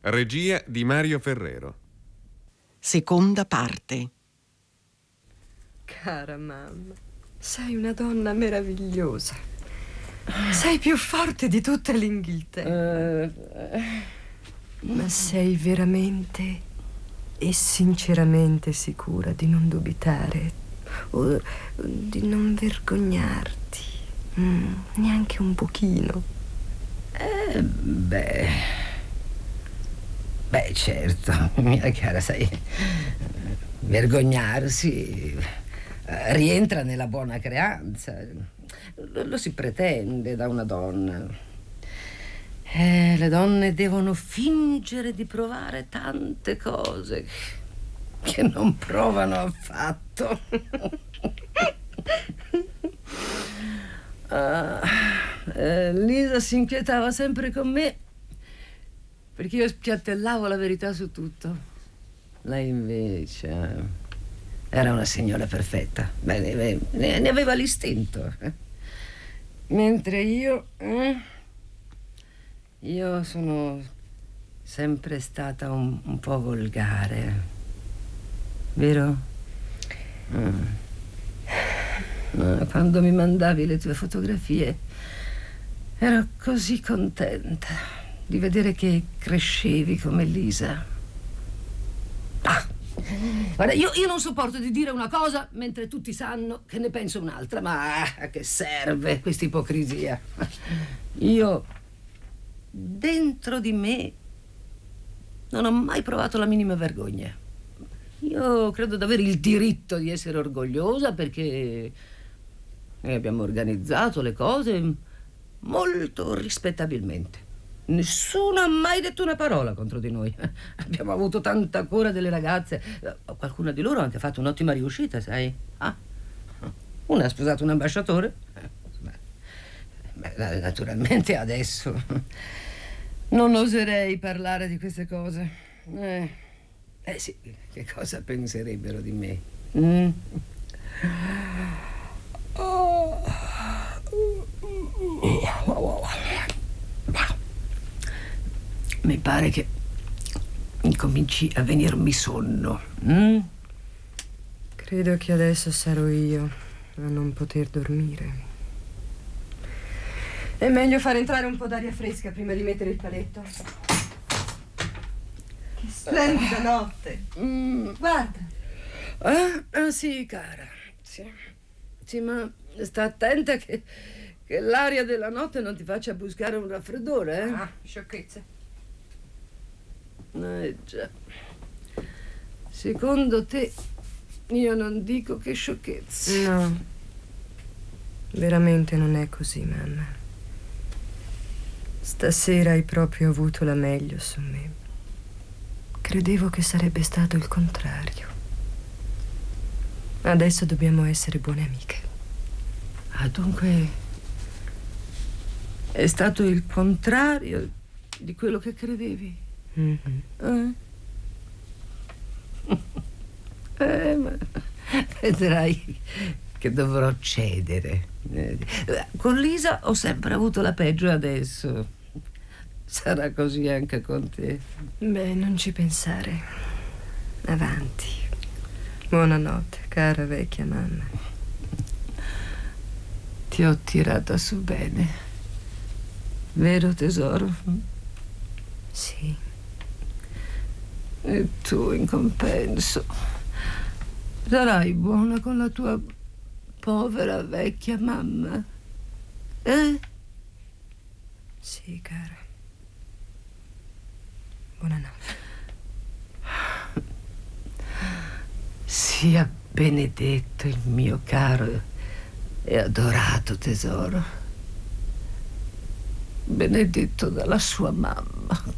Regia di Mario Ferrero. Seconda parte. Cara mamma, sei una donna meravigliosa. Sei più forte di tutta l'Inghilterra. Ma sei veramente e sinceramente sicura di non dubitare o di non vergognarti? Neanche un pochino. Beh, certo, mia cara, sai, vergognarsi rientra nella buona creanza. Lo si pretende da una donna. Le donne devono fingere di provare tante cose che non provano affatto. Lisa si inquietava sempre con me perché io spiattellavo la verità su tutto. Lei invece era una signora perfetta. Beh, ne aveva l'istinto. Mentre io sono sempre stata un po' volgare, vero? Quando mi mandavi le tue fotografie ero così contenta di vedere che crescevi come Lisa. Guarda, io non sopporto di dire una cosa mentre tutti sanno che ne penso un'altra, ma a che serve questa ipocrisia? Io, dentro di me, non ho mai provato la minima vergogna. Io credo di avere il diritto di essere orgogliosa perché noi abbiamo organizzato le cose molto rispettabilmente. Nessuno ha mai detto una parola contro di noi. Abbiamo avuto tanta cura delle ragazze. Qualcuna di loro ha anche fatto un'ottima riuscita, sai? Una ha sposato un ambasciatore. Naturalmente adesso non oserei parlare di queste cose. Sì, che cosa penserebbero di me? Mi pare che incominci a venirmi sonno. Credo che adesso sarò io a non poter dormire. È meglio far entrare un po' d'aria fresca prima di mettere il paletto. Che splendida notte. Guarda. Sì, cara. Sì, ma sta attenta che l'aria della notte non ti faccia buscare un raffreddore, Sciocchezze. Già. Secondo te io non dico che sciocchezze. No, veramente non è così, mamma. Stasera hai proprio avuto la meglio su me. Credevo che sarebbe stato il contrario. Adesso dobbiamo essere buone amiche. Dunque è stato il contrario di quello che credevi. Ma vedrai che dovrò cedere. Con Lisa ho sempre avuto la peggio, adesso sarà così anche con te. Beh, non ci pensare. Avanti. Buonanotte, cara vecchia mamma. Ti ho tirata su bene, vero tesoro? Sì. E tu, in compenso, sarai buona con la tua povera vecchia mamma? Sì, cara. Buonanotte. Sia benedetto il mio caro e adorato tesoro. Benedetto dalla sua mamma.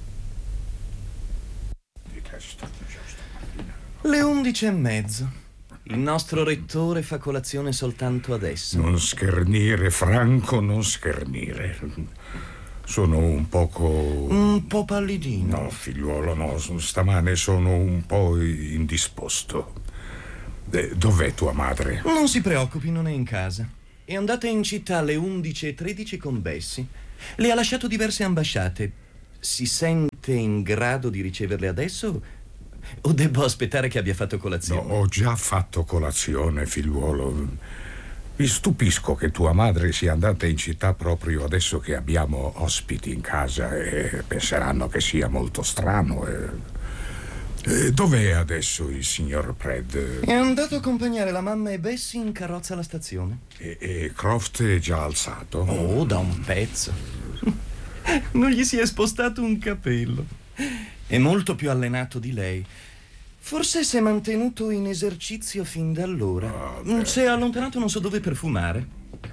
Le 11:30. Il nostro rettore fa colazione soltanto adesso. Non schernire, Franco, non schernire. Sono un poco... Un po' pallidino. No, figliuolo, no. Stamane sono un po' indisposto. Dov'è tua madre? Non si preoccupi, non è in casa. È andata in città alle 11:13 con Bessie. Le ha lasciato diverse ambasciate. si sente in grado di riceverle adesso o devo aspettare che abbia fatto colazione? No, ho già fatto colazione, figliuolo. Mi stupisco che tua madre sia andata in città proprio adesso che abbiamo ospiti in casa e penseranno che sia molto strano. Dov'è adesso il signor Pratt? È andato a accompagnare la mamma e Bessie in carrozza alla stazione. E Croft è già alzato? Oh, da un pezzo. Non gli si è spostato un capello. È molto più allenato di lei. Forse si è mantenuto in esercizio fin da allora. Si è allontanato non so dove per fumare.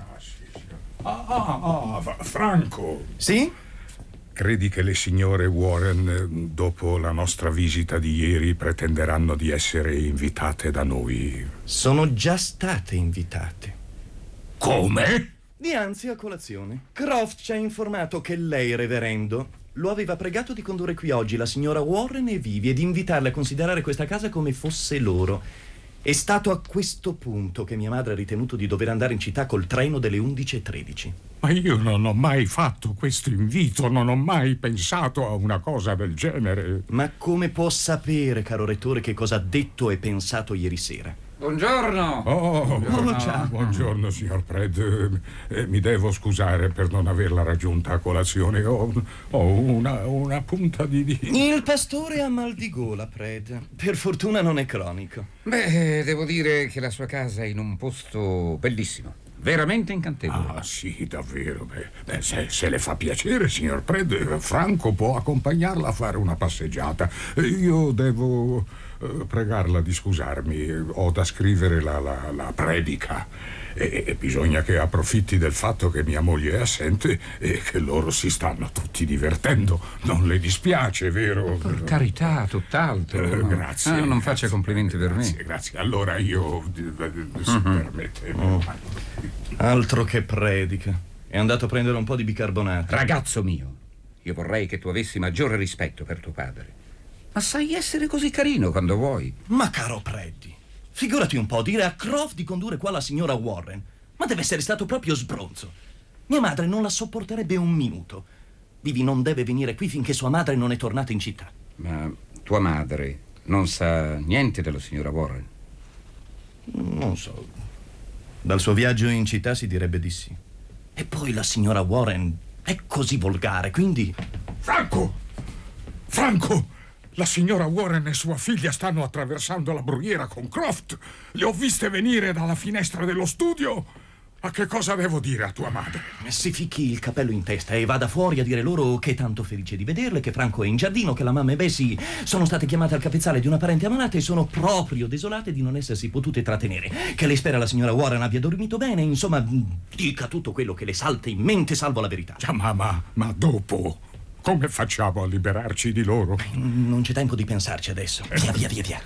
Franco! Sì? Credi che le signore Warren, dopo la nostra visita di ieri, pretenderanno di essere invitate da noi? Sono già state invitate. Come? Dianzi a colazione. Croft ci ha informato che lei, reverendo, lo aveva pregato di condurre qui oggi la signora Warren e Vivi e di invitarle a considerare questa casa come fosse loro. È stato a questo punto che mia madre ha ritenuto di dover andare in città col treno delle 11:13. Ma io non ho mai fatto questo invito, non ho mai pensato a una cosa del genere. Ma come può sapere, caro rettore, che cosa ha detto e pensato ieri sera? Buongiorno. Ciao. Buongiorno, signor Pratt. Mi devo scusare per non averla raggiunta a colazione. Ho una punta di... Il pastore ha mal di gola, Pratt. Per fortuna non è cronico. Beh, devo dire che la sua casa è in un posto bellissimo. Veramente incantevole. Ah, sì, davvero. Se le fa piacere, signor Pratt, Franco può accompagnarla a fare una passeggiata. Io devo pregarla di scusarmi. Ho da scrivere la predica e bisogna che approfitti del fatto che mia moglie è assente e che loro si stanno tutti divertendo. Non le dispiace, vero? Per carità, tutt'altro. Grazie. Non faccia complimenti per me. Grazie. Allora io, si permette. Altro che predica. È andato a prendere un po' di bicarbonato. Ragazzo mio, io vorrei che tu avessi maggiore rispetto per tuo padre. Ma sai essere così carino quando vuoi. Ma caro Preddy, figurati un po', dire a Croft di condurre qua la signora Warren. Ma deve essere stato proprio sbronzo. Mia madre non la sopporterebbe un minuto. Vivi non deve venire qui finché sua madre non è tornata in città. Ma tua madre non sa niente della signora Warren? Non so. Dal suo viaggio in città si direbbe di sì. E poi la signora Warren è così volgare, quindi... Franco! La signora Warren e sua figlia stanno attraversando la brughiera con Croft. Le ho viste venire dalla finestra dello studio. A che cosa devo dire a tua madre? Si ficchi il cappello in testa e vada fuori a dire loro che è tanto felice di vederle, che Franco è in giardino, che la mamma e Bessie sono state chiamate al capezzale di una parente ammalata e sono proprio desolate di non essersi potute trattenere, che lei spera la signora Warren abbia dormito bene, insomma, dica tutto quello che le salta in mente, salvo la verità. Già, ma dopo... Come facciamo a liberarci di loro? Non c'è tempo di pensarci adesso. Via.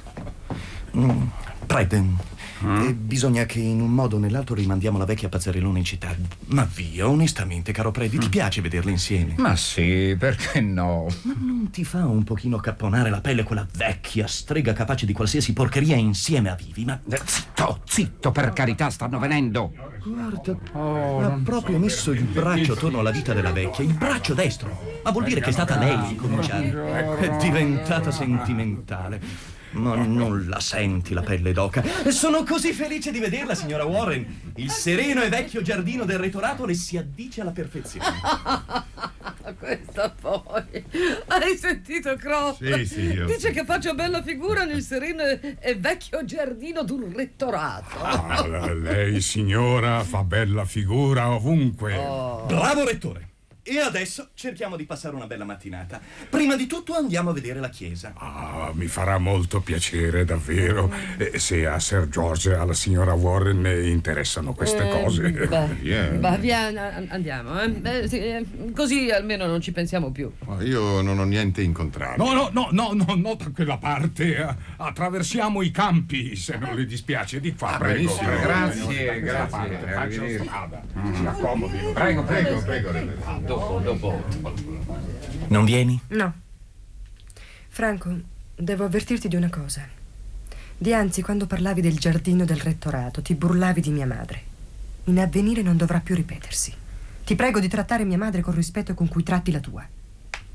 Pratt, bisogna che in un modo o nell'altro rimandiamo la vecchia pazzarellona in città. Ma via, onestamente, caro Preddy, ti piace vederle insieme? Ma sì, perché no? Ma non ti fa un pochino capponare la pelle quella vecchia strega capace di qualsiasi porcheria insieme a Vivi? Ma... Zitto, per carità, stanno venendo. Guarda, ha proprio messo il braccio attorno alla vita della vecchia, il braccio destro. Ma vuol dire che è stata lei a cominciare. È diventata sentimentale. Ma non la senti la pelle d'oca? Sono così felice di vederla, signora Warren. Il sereno e vecchio giardino del rettorato le si addice alla perfezione. Questa poi. Hai sentito, Croft? Sì, io... Dice che faccio bella figura nel sereno e vecchio giardino d'un rettorato. Lei, signora, fa bella figura ovunque. Bravo, rettore. E adesso cerchiamo di passare una bella mattinata. Prima di tutto andiamo a vedere la chiesa. Mi farà molto piacere, davvero. Se a Sir George e alla signora Warren interessano queste cose. Via, andiamo. Sì, così almeno non ci pensiamo più. Io non ho niente in contrario. No, da quella parte. Attraversiamo i campi, se non le dispiace. Di qua, prego. Grazie. Arrivederci. Si accomodi. Prego. Dopo. Non vieni? No. Franco, devo avvertirti di una cosa. Dianzi, quando parlavi del giardino del rettorato, ti burlavi di mia madre. In avvenire non dovrà più ripetersi. Ti prego di trattare mia madre con rispetto con cui tratti la tua.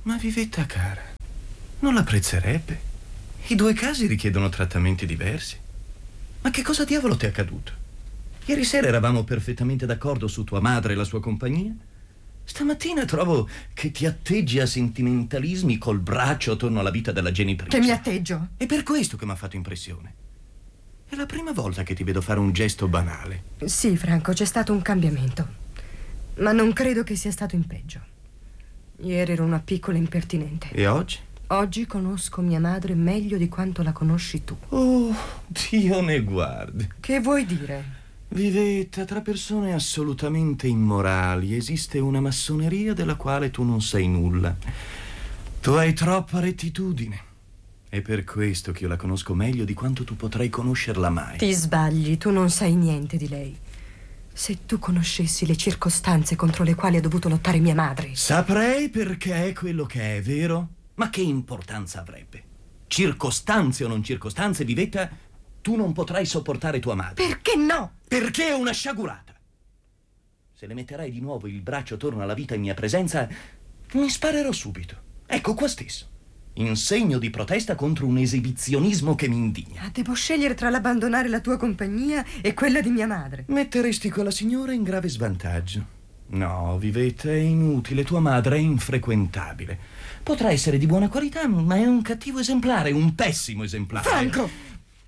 Ma Vivetta cara, non l'apprezzerebbe. I due casi richiedono trattamenti diversi. Ma che cosa diavolo ti è accaduto? Ieri sera eravamo perfettamente d'accordo su tua madre e la sua compagnia. Stamattina trovo che ti atteggi a sentimentalismi col braccio attorno alla vita della genitrice. Che mi atteggio? È per questo che mi ha fatto impressione. È la prima volta che ti vedo fare un gesto banale. Sì, Franco, c'è stato un cambiamento. Ma non credo che sia stato in peggio. Ieri ero una piccola impertinente. E oggi? Oggi conosco mia madre meglio di quanto la conosci tu. Oh, Dio ne guardi. Che vuoi dire? Vivetta, tra persone assolutamente immorali esiste una massoneria della quale tu non sai nulla. Tu hai troppa rettitudine. È per questo che io la conosco meglio di quanto tu potrai conoscerla mai. Ti sbagli, tu non sai niente di lei. Se tu conoscessi le circostanze contro le quali ha dovuto lottare mia madre. Saprei perché è quello che è, vero? Ma che importanza avrebbe? Circostanze o non circostanze, Vivetta, tu non potrai sopportare tua madre. Perché no? Perché è una sciagurata. Se le metterai di nuovo il braccio attorno alla vita in mia presenza, mi sparerò subito. Ecco qua stesso. In segno di protesta contro un esibizionismo che mi indigna. Devo scegliere tra l'abbandonare la tua compagnia e quella di mia madre. Metteresti quella signora in grave svantaggio. No, Vivetta, è inutile. Tua madre è infrequentabile. Potrà essere di buona qualità, ma è un cattivo esemplare, un pessimo esemplare. Franco!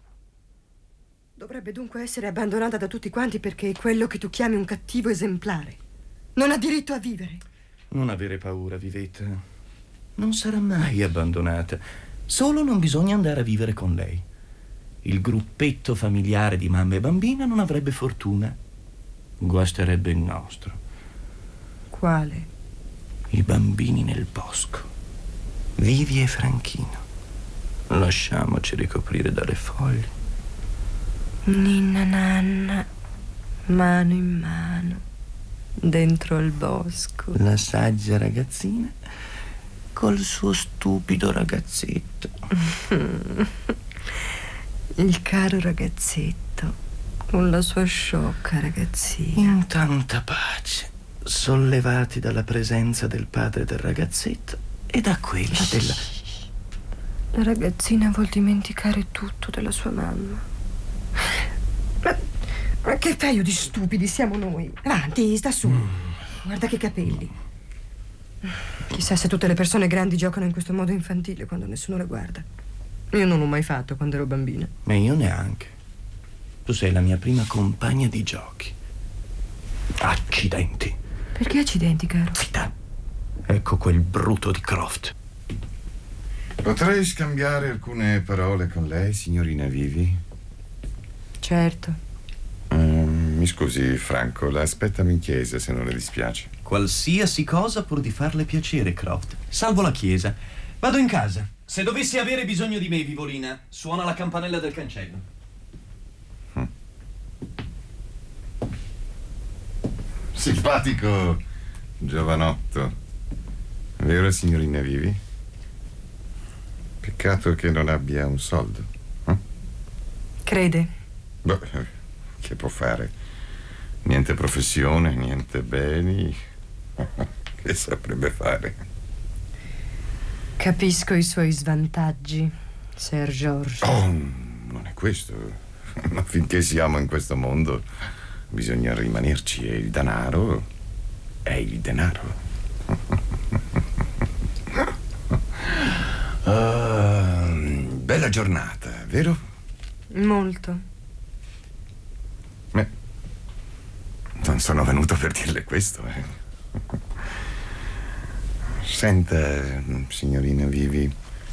Dovrebbe dunque essere abbandonata da tutti quanti perché è quello che tu chiami un cattivo esemplare. Non ha diritto a vivere. Non avere paura, Vivetta. Non sarà mai abbandonata. Solo non bisogna andare a vivere con lei. Il gruppetto familiare di mamma e bambina non avrebbe fortuna. Guasterebbe il nostro. Quale? I bambini nel bosco. Vivi e Franchino. Lasciamoci ricoprire dalle foglie. Ninna nanna, mano in mano, dentro al bosco. La saggia ragazzina col suo stupido ragazzetto. Il caro ragazzetto con la sua sciocca ragazzina. In tanta pace, sollevati dalla presenza del padre del ragazzetto e da quella della... La ragazzina vuol dimenticare tutto della sua mamma. Ma che paio di stupidi siamo noi. Avanti, sta su. Guarda che capelli. Chissà se tutte le persone grandi giocano in questo modo infantile quando nessuno le guarda. Io non l'ho mai fatto quando ero bambina. Ma io neanche. Tu sei la mia prima compagna di giochi. Accidenti. Perché accidenti, caro? Zitta. Ecco quel bruto di Croft. Potrei scambiare alcune parole con lei, signorina Vivi? Certo. Mi scusi, Franco, la aspettami in chiesa se non le dispiace. Qualsiasi cosa pur di farle piacere, Croft. Salvo la chiesa. Vado in casa. Se dovessi avere bisogno di me, Vivolina, suona la campanella del cancello. Simpatico giovanotto. Vero, signorina Vivi? Peccato che non abbia un soldo. Crede? Beh, che può fare? Niente professione, niente beni. Che saprebbe fare? Capisco i suoi svantaggi, Sir George. Oh, non è questo. Ma finché siamo in questo mondo bisogna rimanerci e il denaro è il denaro. Bella giornata, vero? Molto. Non sono venuto per dirle questo. Senta, signorina Vivi,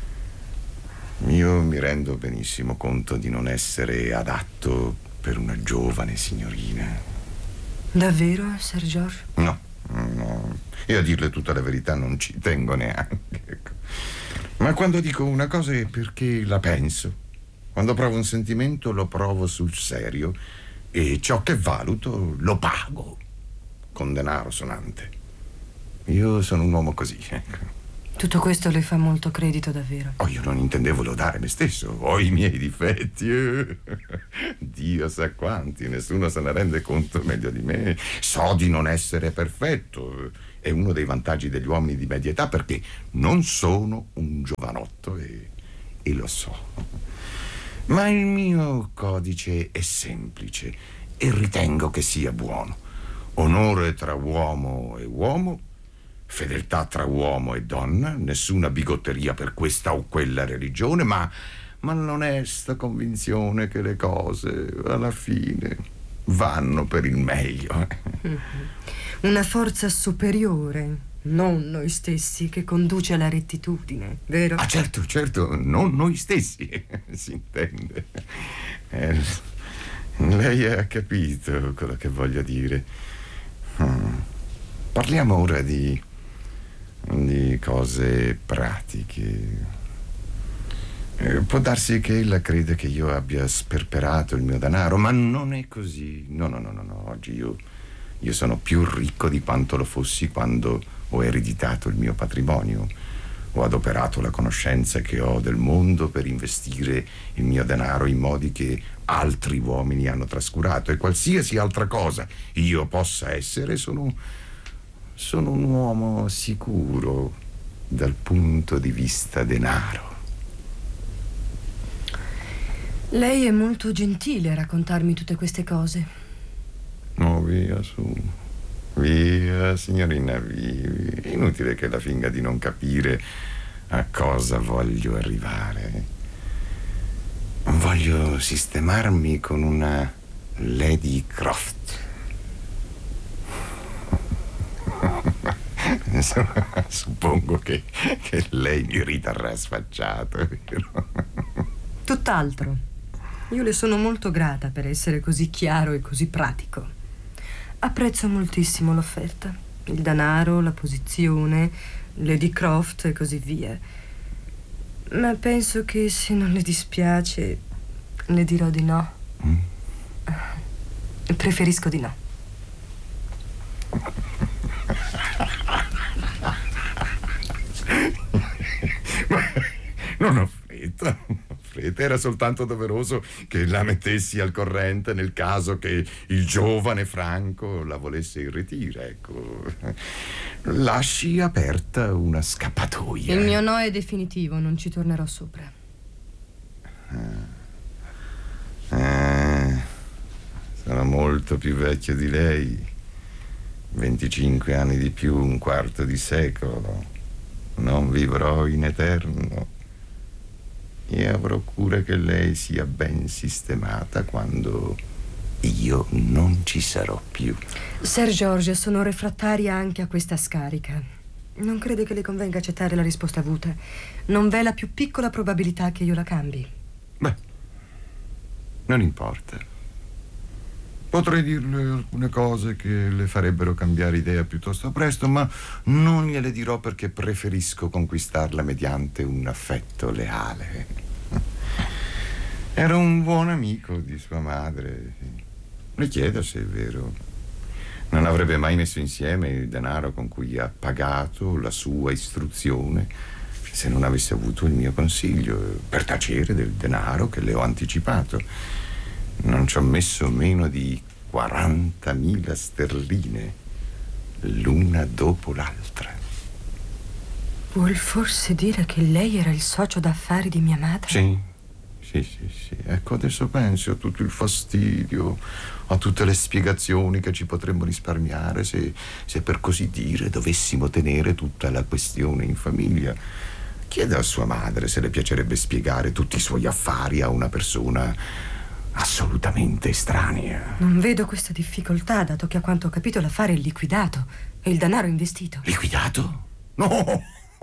io mi rendo benissimo conto di non essere adatto per una giovane signorina. Davvero, Sir George? No. E a dirle tutta la verità non ci tengo neanche. Ecco. Ma quando dico una cosa è perché la penso. Quando provo un sentimento lo provo sul serio e ciò che valuto lo pago con denaro sonante. Io sono un uomo così, ecco. Tutto questo le fa molto credito, davvero. Oh, io non intendevo lodare me stesso. Ho i miei difetti. Dio sa quanti, nessuno se ne rende conto meglio di me. So di non essere perfetto. È uno dei vantaggi degli uomini di media età, perché non sono un giovanotto e lo so. Ma il mio codice è semplice e ritengo che sia buono. Onore tra uomo e uomo, fedeltà tra uomo e donna, nessuna bigotteria per questa o quella religione, ma l'onesta convinzione che le cose alla fine vanno per il meglio. Una forza superiore, non noi stessi, che conduce alla rettitudine, vero? Ah, certo, non noi stessi, si intende. Lei ha capito quello che voglio dire. Parliamo ora di cose pratiche. Può darsi che ella crede che io abbia sperperato il mio denaro, ma non è così. No. Oggi io sono più ricco di quanto lo fossi quando ho ereditato il mio patrimonio. Ho adoperato la conoscenza che ho del mondo per investire il mio denaro in modi che altri uomini hanno trascurato, e qualsiasi altra cosa io possa essere, sono un uomo sicuro dal punto di vista denaro. Lei è molto gentile a raccontarmi tutte queste cose. Oh, via su. Via, signorina, via. È inutile che la finga di non capire a cosa voglio arrivare. Voglio sistemarmi con una Lady Croft. Suppongo che lei mi riterrà sfacciato, vero? Tutt'altro. Io le sono molto grata per essere così chiaro e così pratico. Apprezzo moltissimo l'offerta. Il denaro, la posizione, Lady Croft e così via. Ma penso che se non le dispiace, le dirò di no. Preferisco di no. Non ho fretta. Era soltanto doveroso che la mettessi al corrente nel caso che il giovane Franco la volesse irretire, ecco. Lasci aperta una scappatoia. Il mio no è definitivo, non ci tornerò sopra. Sono molto più vecchio di lei. 25 anni di più, un quarto di secolo. Non vivrò in eterno. E avrò cura che lei sia ben sistemata quando io non ci sarò più. Sir George, sono refrattaria anche a questa scarica. Non crede che le convenga accettare la risposta avuta? Non v'è la più piccola probabilità che io la cambi. Beh, non importa. Potrei dirle alcune cose che le farebbero cambiare idea piuttosto presto, ma non gliele dirò perché preferisco conquistarla mediante un affetto leale. Era un buon amico di sua madre. Le chiedo se è vero. Non avrebbe mai messo insieme il denaro con cui ha pagato la sua istruzione se non avesse avuto il mio consiglio, per tacere del denaro che le ho anticipato. Non ci ho messo meno di 40.000 sterline, l'una dopo l'altra. Vuol forse dire che lei era il socio d'affari di mia madre? Sì. Ecco, adesso penso a tutto il fastidio, a tutte le spiegazioni che ci potremmo risparmiare se per così dire dovessimo tenere tutta la questione in famiglia. Chieda a sua madre se le piacerebbe spiegare tutti i suoi affari a una persona assolutamente estranea. Non vedo questa difficoltà, dato che a quanto ho capito l'affare è liquidato e il denaro investito. Liquidato? No!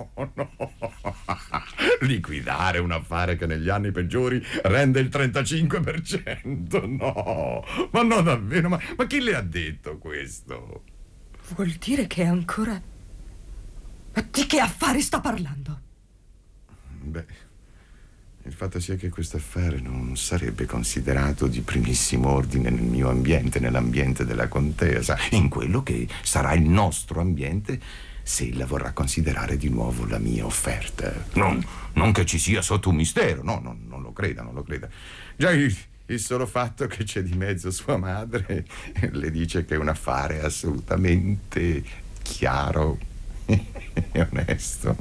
Liquidare un affare che negli anni peggiori rende il 35%? No! Ma no, davvero? Ma chi le ha detto questo? Vuol dire che è ancora... Ma di che affare sta parlando? Beh, il fatto sia che questo affare non sarebbe considerato di primissimo ordine nel mio ambiente, nell'ambiente della contesa, in quello che sarà il nostro ambiente se ella vorrà considerare di nuovo la mia offerta. Non che ci sia sotto un mistero, no, non lo creda. Già il Il solo fatto che c'è di mezzo sua madre le dice che è un affare assolutamente chiaro e onesto.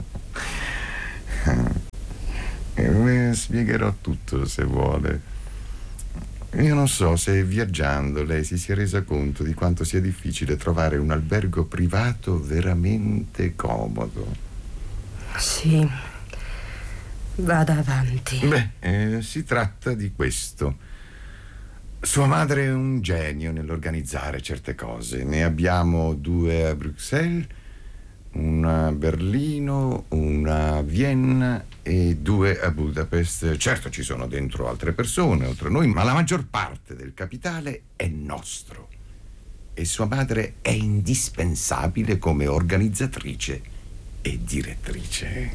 Le spiegherò tutto se vuole. Io non so se viaggiando lei si sia resa conto di quanto sia difficile trovare un albergo privato veramente comodo. Sì, vada avanti. Si tratta di questo. Sua madre è un genio nell'organizzare certe cose. Ne abbiamo 2 a Bruxelles, una a Berlino, una a Vienna e 2 a Budapest. Certo, ci sono dentro altre persone oltre a noi, ma la maggior parte del capitale è nostro. E sua madre è indispensabile come organizzatrice e direttrice.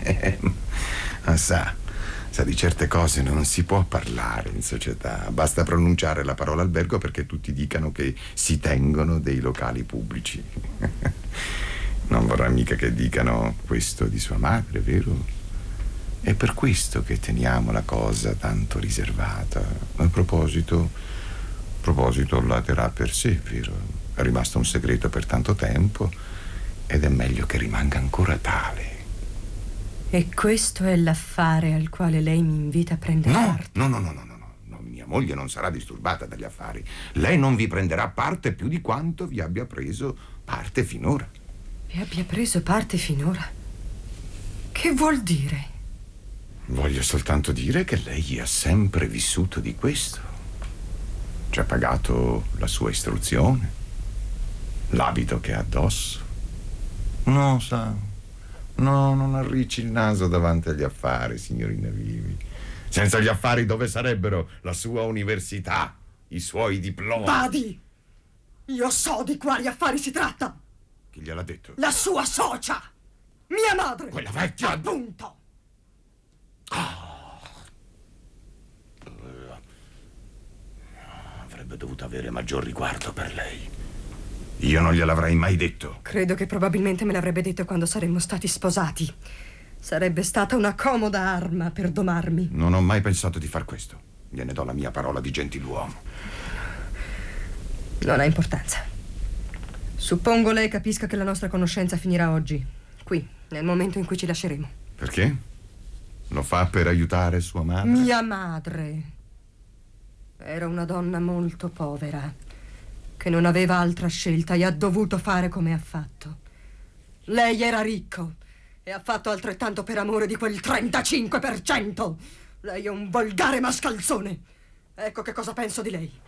Ma sa di certe cose non si può parlare in società. Basta pronunciare la parola albergo perché tutti dicano che si tengono dei locali pubblici. Non vorrà mica che dicano questo di sua madre, vero? È per questo che teniamo la cosa tanto riservata. A proposito, la terrà per sé, vero? È rimasto un segreto per tanto tempo ed è meglio che rimanga ancora tale. E questo è l'affare al quale lei mi invita a prendere parte? No. Mia moglie non sarà disturbata dagli affari. Lei non vi prenderà parte più di quanto vi abbia preso parte finora. Vi abbia preso parte finora? Che vuol dire? Voglio soltanto dire che lei ha sempre vissuto di questo. Ci ha pagato la sua istruzione, l'abito che ha addosso. No, sa, no, non arricci il naso davanti agli affari, signorina Vivi. Senza gli affari dove sarebbero la sua università, i suoi diplomi? Badi! Io so di quali affari si tratta! Chi gliel'ha detto? La sua socia! Mia madre! Quella vecchia! Appunto! Avrebbe dovuto avere maggior riguardo per lei. Io non gliel'avrei mai detto. Credo che probabilmente me l'avrebbe detto quando saremmo stati sposati. Sarebbe stata una comoda arma per domarmi. Non ho mai pensato di far questo. Gliene do la mia parola di gentiluomo. Non ha importanza. Suppongo lei capisca che la nostra conoscenza finirà oggi, qui, nel momento in cui ci lasceremo. Perché? Lo fa per aiutare sua madre? Mia madre era una donna molto povera, che non aveva altra scelta e ha dovuto fare come ha fatto. Lei era ricco e ha fatto altrettanto per amore di quel 35%. Lei è un volgare mascalzone. Ecco che cosa penso di lei.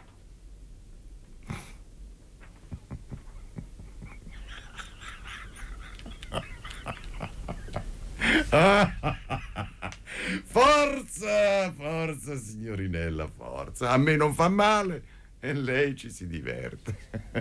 Forza, signorinella, forza. A me non fa male e lei ci si diverte.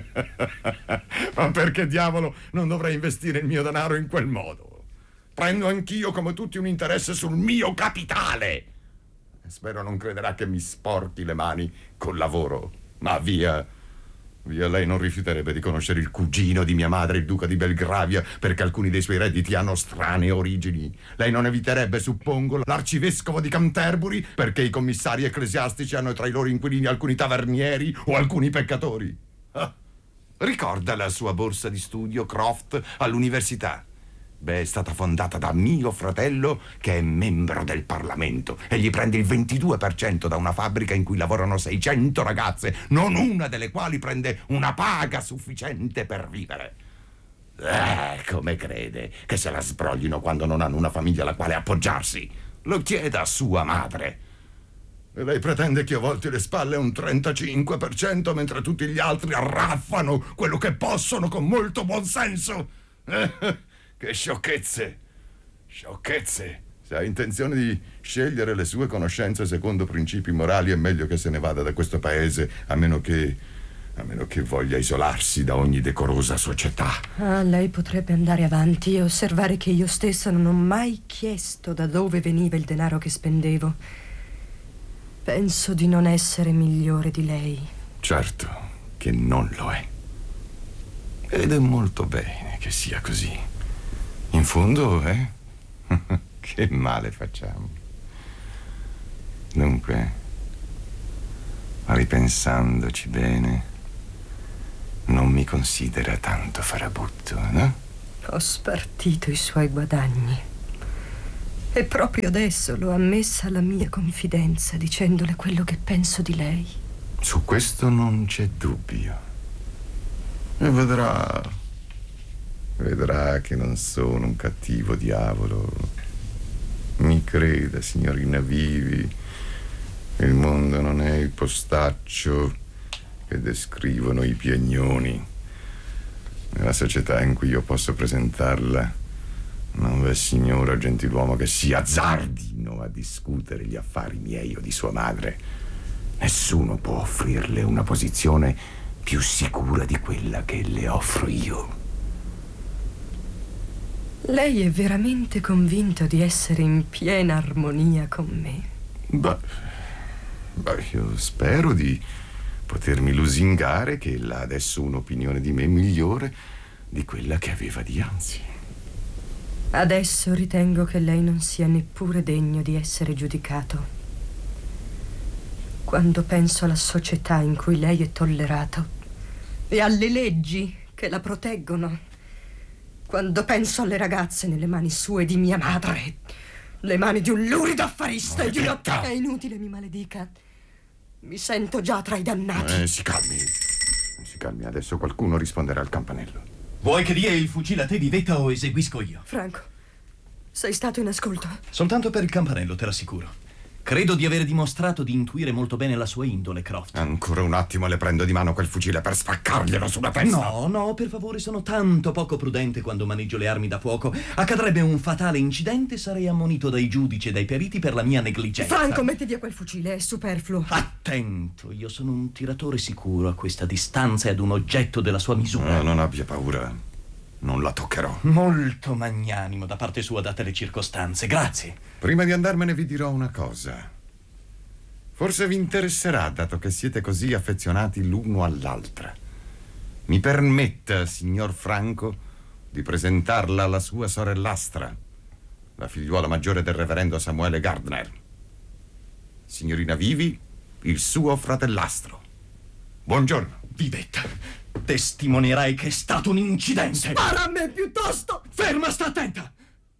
Ma perché diavolo non dovrei investire il mio denaro in quel modo? Prendo anch'io, come tutti, un interesse sul mio capitale. Spero non crederà che mi sporchi le mani col lavoro. Ma via, lei non rifiuterebbe di conoscere il cugino di mia madre, il duca di Belgravia, perché alcuni dei suoi redditi hanno strane origini. Lei non eviterebbe, suppongo, l'arcivescovo di Canterbury, perché i commissari ecclesiastici hanno tra i loro inquilini alcuni tavernieri o alcuni peccatori. Ricorda la sua borsa di studio, Croft, all'università? È stata fondata da mio fratello, che è membro del Parlamento, e gli prende il 22% da una fabbrica in cui lavorano 600 ragazze, non una delle quali prende una paga sufficiente per vivere. Come crede che se la sbroglino quando non hanno una famiglia alla quale appoggiarsi? Lo chieda a sua madre. E lei pretende che io volti le spalle a un 35%, mentre tutti gli altri arraffano quello che possono con molto buonsenso? Che sciocchezze! Sciocchezze! Se ha intenzione di scegliere le sue conoscenze secondo principi morali, è meglio che se ne vada da questo paese, a meno che voglia isolarsi da ogni decorosa società. Lei potrebbe andare avanti e osservare che io stessa non ho mai chiesto da dove veniva il denaro che spendevo. Penso di non essere migliore di lei. Certo che non lo è. Ed è molto bene che sia così. In fondo, che male facciamo. Dunque, ripensandoci bene, non mi considera tanto farabutto, no? Ho spartito i suoi guadagni. E proprio adesso l'ho ammessa alla mia confidenza, dicendole quello che penso di lei. Su questo non c'è dubbio. E vedrà che non sono un cattivo diavolo. Mi creda, signorina Vivi, il mondo non è il postaccio che descrivono i piagnoni. Nella società in cui io posso presentarla non v'è signora gentiluomo che si azzardino a discutere gli affari miei o di sua madre. Nessuno può offrirle una posizione più sicura di quella che le offro io. Lei è veramente convinto di essere in piena armonia con me? Beh, io spero di potermi lusingare che ella ha adesso un'opinione di me migliore di quella che aveva dianzi. Adesso ritengo che lei non sia neppure degno di essere giudicato. Quando penso alla società in cui lei è tollerato e alle leggi che la proteggono, quando penso alle ragazze nelle mani sue di mia madre, le mani di un lurido affarista e di una... È inutile mi maledica. Mi sento già tra i dannati. Si calmi, adesso qualcuno risponderà al campanello. Vuoi che dia il fucile a te, Vivetta, o eseguisco io? Franco, sei stato in ascolto? Soltanto per il campanello, te l'assicuro. Credo di aver dimostrato di intuire molto bene la sua indole, Croft. Ancora un attimo le prendo di mano quel fucile per spaccarglielo sulla testa. No, per favore, sono tanto poco prudente quando maneggio le armi da fuoco. Accadrebbe un fatale incidente, sarei ammonito dai giudici e dai periti per la mia negligenza. Franco, metti via quel fucile, è superfluo. Attento, io sono un tiratore sicuro a questa distanza e ad un oggetto della sua misura. No, non abbia paura. Non la toccherò. Molto magnanimo da parte sua, date le circostanze. Grazie. Prima di andarmene vi dirò una cosa. Forse vi interesserà, dato che siete così affezionati l'uno all'altra. Mi permetta, signor Franco, di presentarla alla sua sorellastra, la figliuola maggiore del reverendo Samuele Gardner. Signorina Vivi, il suo fratellastro. Buongiorno. Vivetta, testimonierai che è stato un incidente. Spara a me piuttosto! Ferma, sta attenta!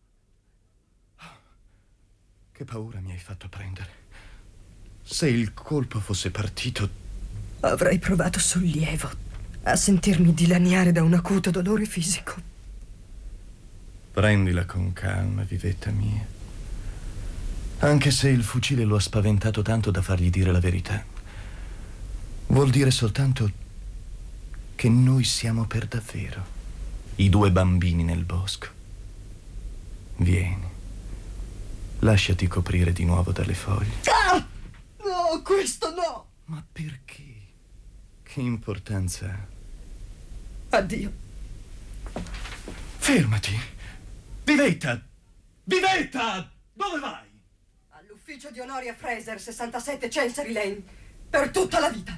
Che paura mi hai fatto prendere. Se il colpo fosse partito... Avrei provato sollievo a sentirmi dilaniare da un acuto dolore fisico. Prendila con calma, Vivetta mia. Anche se il fucile lo ha spaventato tanto da fargli dire la verità. Vuol dire soltanto che noi siamo per davvero i due bambini nel bosco. Vieni, lasciati coprire di nuovo dalle foglie. Ah! No, questo no! Ma perché? Che importanza ha? Addio. Fermati! Vivetta! Vivetta! Dove vai? All'ufficio di Honoria Fraser, 67 Chancery Lane, per tutta la vita.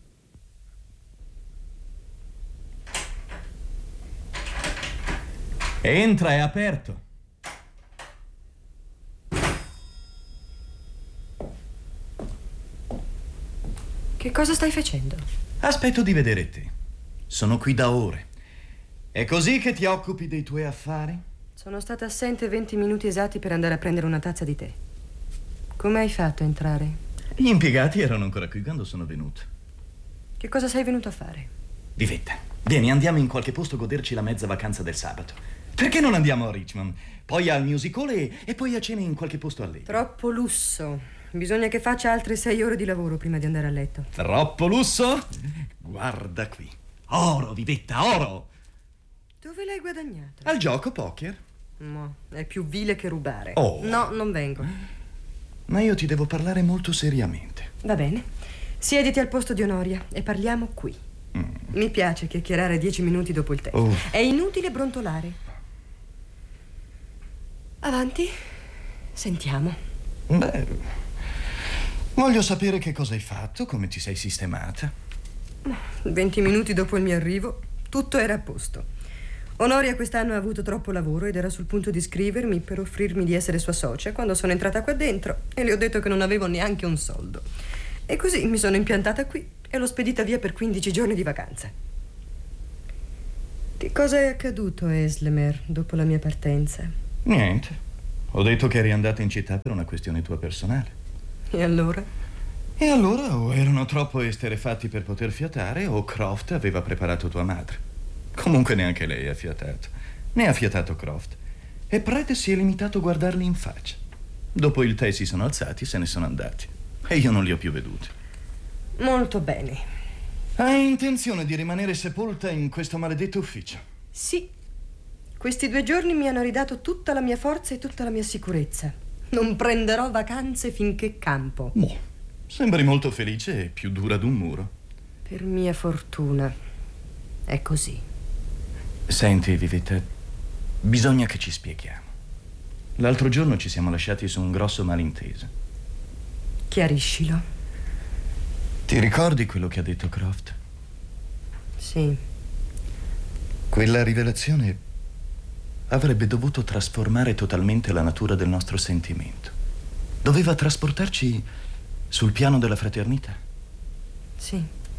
Entra, è aperto. Che cosa stai facendo? Aspetto di vedere te. Sono qui da ore. È così che ti occupi dei tuoi affari? Sono stata assente 20 minuti esatti per andare a prendere una tazza di tè. Come hai fatto a entrare? Gli impiegati erano ancora qui quando sono venuto. Che cosa sei venuto a fare? Vivetta, vieni, andiamo in qualche posto a goderci la mezza vacanza del sabato. Perché non andiamo a Richmond? Poi al music hall e poi a cena in qualche posto allegro. Troppo lusso. Bisogna che faccia altre 6 ore di lavoro prima di andare a letto. Troppo lusso? Guarda qui. Oro, Vivetta, oro! Dove l'hai guadagnato? Al gioco poker. No, è più vile che rubare. Oh. No, non vengo. Ma io ti devo parlare molto seriamente. Va bene. Siediti al posto di Honoria e parliamo qui. Mi piace chiacchierare 10 minuti dopo il tè. È inutile brontolare. Avanti. Sentiamo. Beh, voglio sapere che cosa hai fatto, come ti sei sistemata. 20 minuti dopo il mio arrivo, tutto era a posto. Honoria quest'anno ha avuto troppo lavoro ed era sul punto di scrivermi per offrirmi di essere sua socia quando sono entrata qua dentro e le ho detto che non avevo neanche un soldo. E così mi sono impiantata qui e l'ho spedita via per 15 giorni di vacanza. Che cosa è accaduto, Eslemer, dopo la mia partenza? Niente. Ho detto che eri andata in città per una questione tua personale. E allora? E allora o erano troppo esterefatti per poter fiatare o Croft aveva preparato tua madre. Comunque neanche lei ha fiatato. Ne ha fiatato Croft. E Pred si è limitato a guardarli in faccia. Dopo il tè si sono alzati e se ne sono andati. E io non li ho più veduti. Molto bene. Hai intenzione di rimanere sepolta in questo maledetto ufficio? Sì. Questi 2 giorni mi hanno ridato tutta la mia forza e tutta la mia sicurezza. Non prenderò vacanze finché campo. Boh, sembri molto felice e più dura d'un muro. Per mia fortuna è così. Senti, Vivetta, bisogna che ci spieghiamo. L'altro giorno ci siamo lasciati su un grosso malinteso. Chiariscilo. Ti ricordi quello che ha detto Croft? Sì. Quella rivelazione avrebbe dovuto trasformare totalmente la natura del nostro sentimento. Doveva trasportarci sul piano della fraternità. Sì.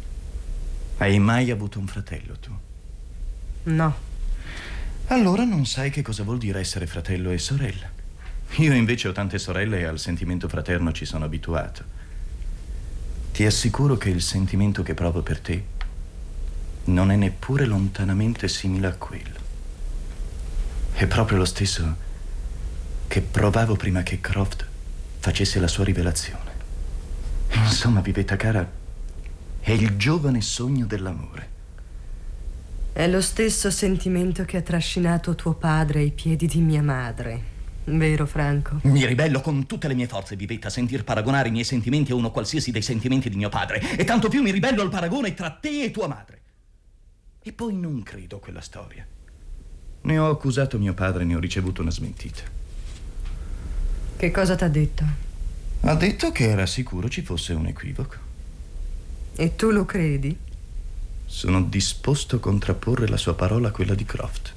Hai mai avuto un fratello, tu? No. Allora non sai che cosa vuol dire essere fratello e sorella. Io invece ho tante sorelle e al sentimento fraterno ci sono abituato. Ti assicuro che il sentimento che provo per te non è neppure lontanamente simile a quello. È proprio lo stesso che provavo prima che Croft facesse la sua rivelazione. Insomma, Vivetta cara, è il giovane sogno dell'amore. È lo stesso sentimento che ha trascinato tuo padre ai piedi di mia madre. Vero, Franco? Mi ribello con tutte le mie forze, Vivetta, a sentir paragonare i miei sentimenti a uno qualsiasi dei sentimenti di mio padre. E tanto più mi ribello al paragone tra te e tua madre. E poi non credo a quella storia. Ne ho accusato mio padre e ne ho ricevuto una smentita. Che cosa t'ha detto? Ha detto che era sicuro ci fosse un equivoco. E tu lo credi? Sono disposto a contrapporre la sua parola a quella di Croft.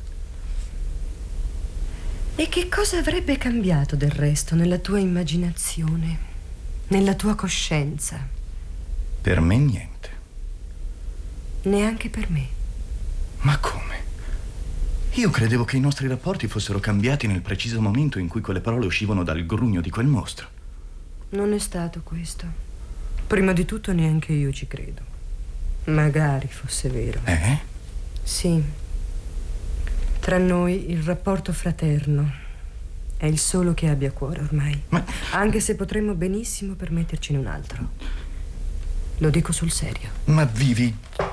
E che cosa avrebbe cambiato del resto nella tua immaginazione, nella tua coscienza? Per me niente. Neanche per me. Ma come? Io credevo che i nostri rapporti fossero cambiati nel preciso momento in cui quelle parole uscivano dal grugno di quel mostro. Non è stato questo. Prima di tutto neanche io ci credo. Magari fosse vero. Sì. Tra noi il rapporto fraterno è il solo che abbia a cuore ormai. Anche se potremmo benissimo permettercene un altro. Lo dico sul serio. Ma Vivi...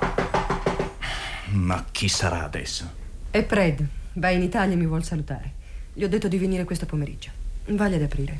Ma chi sarà adesso? È Pred. Va in Italia e mi vuol salutare. Gli ho detto di venire questo pomeriggio. Vagli ad aprire.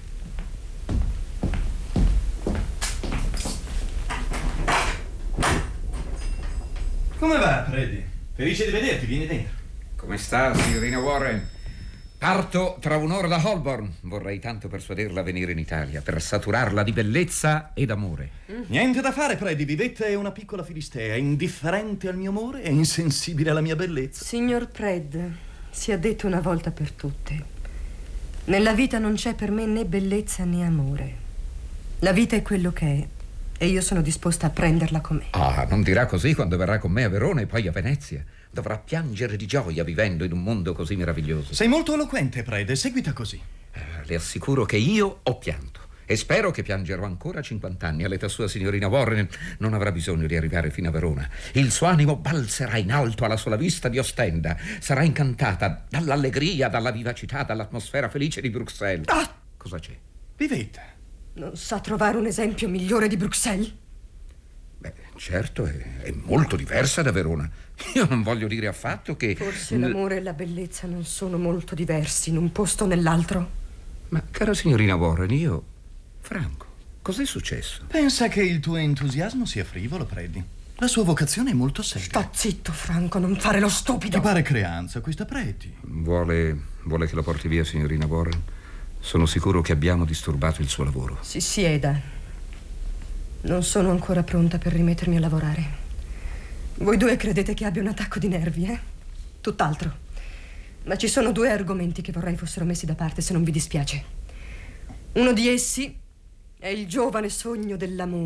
Come va, Freddy? Felice di vederti, vieni dentro. Come sta, signorina Warren? Parto tra un'ora da Holborn. Vorrei tanto persuaderla a venire in Italia per saturarla di bellezza ed amore. Niente da fare, Freddy. Vivetta è una piccola filistea, indifferente al mio amore e insensibile alla mia bellezza. Signor Pred, sia detto una volta per tutte. Nella vita non c'è per me né bellezza né amore. La vita è quello che è e io sono disposta a prenderla com'è. Ah, non dirà così quando verrà con me a Verona e poi a Venezia. Dovrà piangere di gioia vivendo in un mondo così meraviglioso. Sei molto eloquente, Pred, seguita così. Le assicuro che io ho pianto e spero che piangerò ancora a 50 anni. All'età sua, signorina Warren non avrà bisogno di arrivare fino a Verona. Il suo animo balzerà in alto alla sola vista di Ostenda. Sarà incantata dall'allegria, dalla vivacità, dall'atmosfera felice di Bruxelles. Ah! Cosa c'è? Vivetta. Non sa trovare un esempio migliore di Bruxelles? Beh, certo, è molto diversa da Verona. Io non voglio dire affatto che... Forse l'amore e la bellezza non sono molto diversi in un posto o nell'altro. Ma, cara signorina Warren, io... Franco, cos'è successo? Pensa che il tuo entusiasmo sia frivolo, Freddy. La sua vocazione è molto seria. Sta zitto, Franco, non fare lo stupido. Ti pare creanza questa, Preti? Vuole che la porti via, signorina Warren? Sono sicuro che abbiamo disturbato il suo lavoro. Si sieda. Non sono ancora pronta per rimettermi a lavorare. Voi due credete che abbia un attacco di nervi, eh? Tutt'altro. Ma ci sono 2 argomenti che vorrei fossero messi da parte, se non vi dispiace. Uno di essi è il giovane sogno dell'amore.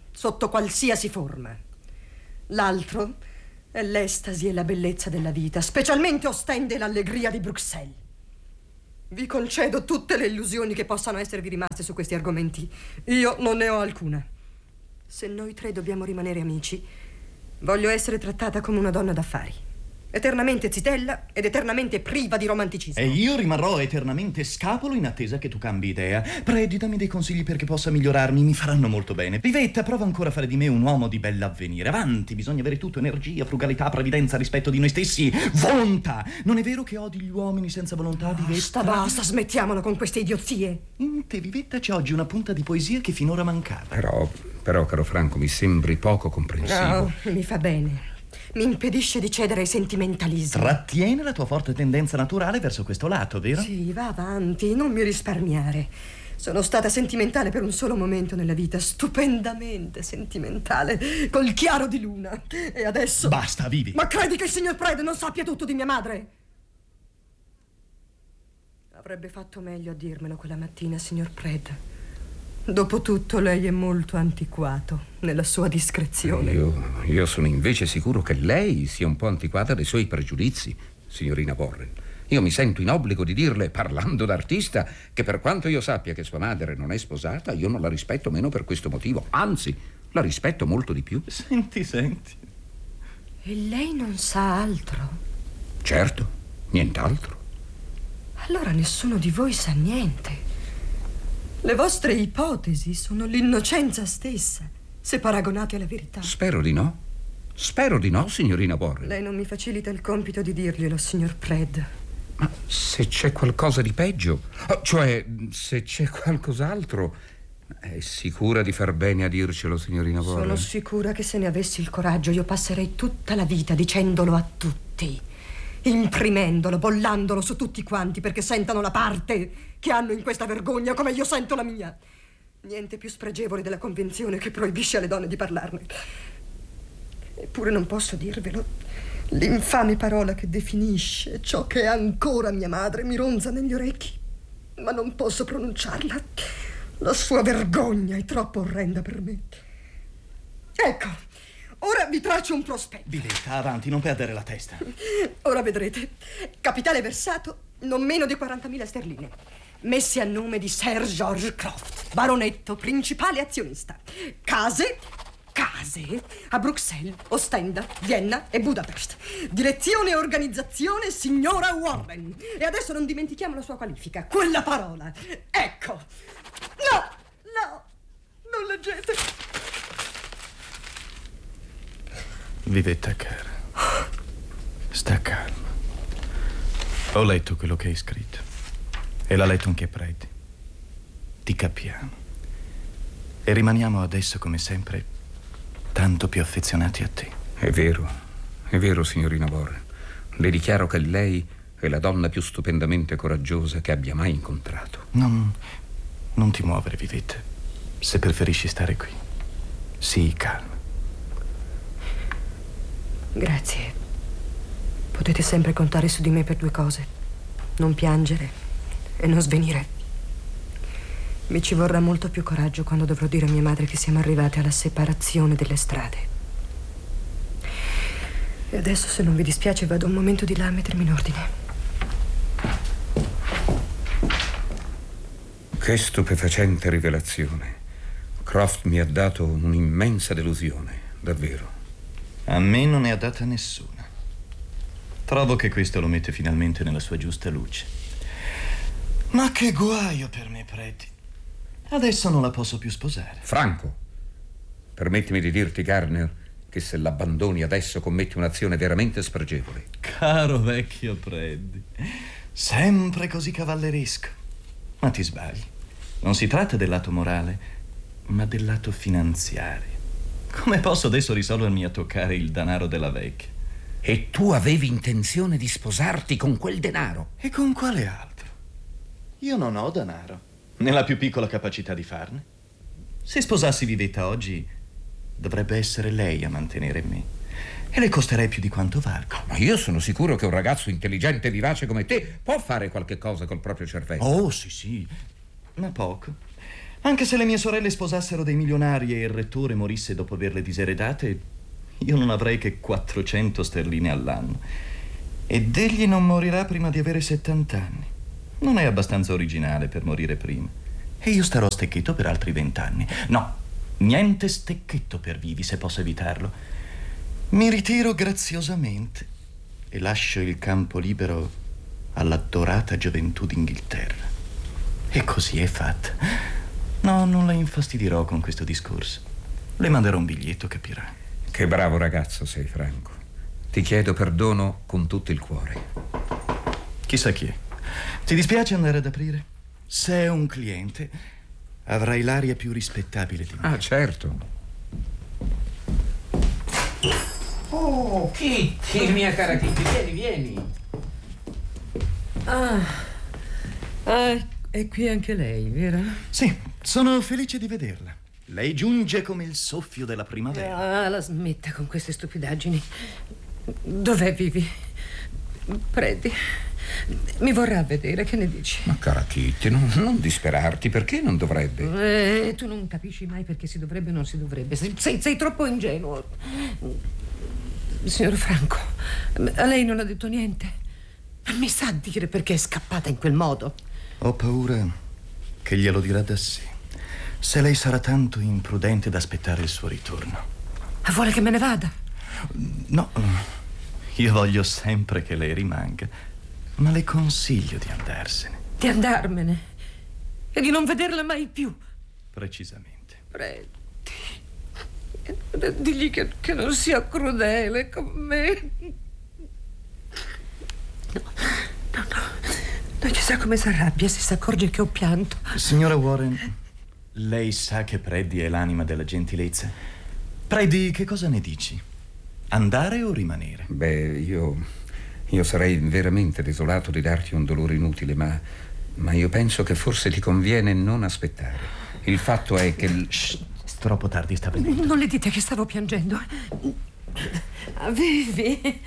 sotto qualsiasi forma. L'altro è l'estasi e la bellezza della vita, specialmente Ostende e l'allegria di Bruxelles. Vi concedo tutte le illusioni che possano esservi rimaste su questi argomenti. Io non ne ho alcuna. Se noi tre dobbiamo rimanere amici, voglio essere trattata come una donna d'affari, eternamente zitella ed eternamente priva di romanticismo. E io rimarrò eternamente scapolo in attesa che tu cambi idea. Predi, dammi dei consigli perché possa migliorarmi, mi faranno molto bene. Vivetta, prova ancora a fare di me un uomo di bell'avvenire. Avanti, bisogna avere tutto: energia, frugalità, previdenza, rispetto di noi stessi, volontà. Non è vero che odi gli uomini senza volontà, Vivetta? Basta, smettiamola con queste idiozie. In te, Vivetta, c'è oggi una punta di poesia che finora mancava. Però, caro Franco, mi sembri poco comprensivo. No, mi fa bene. Mi impedisce di cedere ai sentimentalismi. Trattiene la tua forte tendenza naturale verso questo lato, vero? Sì, va avanti, non mi risparmiare. Sono stata sentimentale per un solo momento nella vita, stupendamente sentimentale, col chiaro di luna. E adesso... Basta, vivi. Ma credi che il signor Prede non sappia tutto di mia madre? Avrebbe fatto meglio a dirmelo quella mattina, signor Prede. Dopotutto lei è molto antiquato nella sua discrezione. Io sono invece sicuro che lei sia un po' antiquata dai suoi pregiudizi, signorina Warren. Io mi sento in obbligo di dirle, parlando d'artista, che per quanto io sappia che sua madre non è sposata, io non la rispetto meno per questo motivo. Anzi, la rispetto molto di più. Senti. E lei non sa altro? Certo, nient'altro. Allora nessuno di voi sa niente. Le vostre ipotesi sono l'innocenza stessa, se paragonate alla verità. Spero di no. Spero di no, signorina Warren. Lei non mi facilita il compito di dirglielo, signor Pred. Ma se c'è qualcosa di peggio, cioè se c'è qualcos'altro, è sicura di far bene a dircelo, signorina Warren? Sono sicura che se ne avessi il coraggio io passerei tutta la vita dicendolo a tutti, imprimendolo, bollandolo su tutti quanti perché sentano la parte che hanno in questa vergogna come io sento la mia. Niente più spregevole della convenzione che proibisce alle donne di parlarne. Eppure non posso dirvelo. L'infame parola che definisce ciò che è ancora mia madre mi ronza negli orecchi, ma non posso pronunciarla. La sua vergogna è troppo orrenda per me. Ecco, ora vi traccio un prospetto. Vivetta, avanti, non perdere la testa. Ora vedrete. Capitale versato non meno di 40.000 sterline, messi a nome di Sir George Croft, baronetto, principale azionista. Case a Bruxelles, Ostenda, Vienna e Budapest. Direzione e organizzazione signora Warren. E adesso non dimentichiamo la sua qualifica, quella parola. Ecco. No, non leggete. Vivetta cara, sta calma. Ho letto quello che hai scritto e l'ha letto anche Predi. Ti capiamo e rimaniamo adesso come sempre tanto più affezionati a te. È vero, signorina Warren. Le dichiaro che lei è la donna più stupendamente coraggiosa che abbia mai incontrato. Non ti muovere, Vivetta, se preferisci stare qui. Sii calma. Grazie. Potete sempre contare su di me per due cose: non piangere e non svenire. Mi ci vorrà molto più coraggio quando dovrò dire a mia madre che siamo arrivate alla separazione delle strade. E adesso, se non vi dispiace, vado un momento di là a mettermi in ordine. Che stupefacente rivelazione. Croft mi ha dato un'immensa delusione, davvero. A me non ne ha data nessuna. Trovo che questo lo mette finalmente nella sua giusta luce. Ma che guaio per me, Preti. Adesso non la posso più sposare. Franco, permettimi di dirti, Garner, che se l'abbandoni adesso commetti un'azione veramente spregevole. Caro vecchio Predi, sempre così cavalleresco. Ma ti sbagli. Non si tratta del lato morale, ma del lato finanziario. Come posso adesso risolvermi a toccare il denaro della vecchia? E tu avevi intenzione di sposarti con quel denaro? E con quale altro? Io non ho denaro, né la più piccola capacità di farne. Se sposassi Vivetta oggi, dovrebbe essere lei a mantenere me. E le costerei più di quanto valgo. Ma io sono sicuro che un ragazzo intelligente e vivace come te può fare qualche cosa col proprio cervello. Oh, sì, ma poco. Anche se le mie sorelle sposassero dei milionari e il rettore morisse dopo averle diseredate, io non avrei che 400 sterline all'anno. Ed egli non morirà prima di avere 70 anni. Non è abbastanza originale per morire prima. E io starò stecchetto per altri 20 anni. No, niente stecchetto per Vivi, se posso evitarlo. Mi ritiro graziosamente e lascio il campo libero alla dorata gioventù d'Inghilterra. E così è fatta. No, non la infastidirò con questo discorso. Le manderò un biglietto, capirà. Che bravo ragazzo sei, Franco. Ti chiedo perdono con tutto il cuore. Chissà chi è. Ti dispiace andare ad aprire? Se è un cliente, avrai l'aria più rispettabile di me. Ah, certo. Oh, Kitty, mia cara Kitty, vieni. È qui anche lei, vero? Sì, sono felice di vederla. Lei giunge come il soffio della primavera. La smetta con queste stupidaggini. Dov'è Vivi? Predi, mi vorrà vedere, che ne dici? Ma cara Kitty, non disperarti, perché non dovrebbe? Tu non capisci mai perché si dovrebbe o non si dovrebbe. Sei troppo ingenuo. Signor Franco, a lei non ha detto niente? Mi sa dire perché è scappata in quel modo? Ho paura che glielo dirà da sé, se lei sarà tanto imprudente da aspettare il suo ritorno. Vuole che me ne vada? No, io voglio sempre che lei rimanga, ma le consiglio di andarsene. Di andarmene? E di non vederla mai più? Precisamente. Predi, digli che non sia crudele con me. No, chissà come si arrabbia se si accorge che ho pianto. Signora Warren, lei sa che Preddy è l'anima della gentilezza. Preddy, che cosa ne dici? Andare o rimanere? Beh, io sarei veramente desolato di darti un dolore inutile, ma io penso che forse ti conviene non aspettare. Il fatto è che... Shh, troppo tardi, sta venendo. Non le dite che stavo piangendo. Vivi.